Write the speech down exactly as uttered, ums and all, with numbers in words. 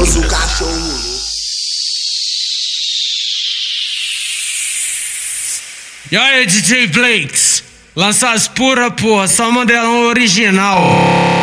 famoso cachorro. E aí, D J Blakes, lança as pura, porra, só modelão original.